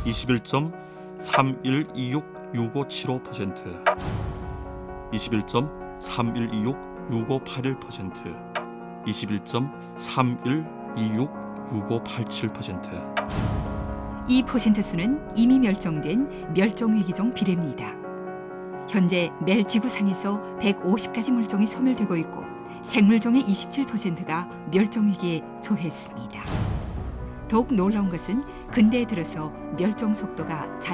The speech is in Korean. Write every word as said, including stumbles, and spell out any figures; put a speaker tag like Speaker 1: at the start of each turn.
Speaker 1: 이십일 점 삼일이육 육오칠오 퍼센트, 이십일 점 삼일이육 육오팔일 퍼센트, 이십일 점 삼일이육 육오팔칠 퍼센트.
Speaker 2: 이 퍼센트 수는 이미 멸종된 멸종위기종 비례입니다. 현재 매일 지구상에서 백오십 가지 물종이 소멸되고 있고 생물종의 이십칠 퍼센트가 멸종위기에 처했습니다. 더욱 놀라운 것은 근대에 들어서 멸종 속도가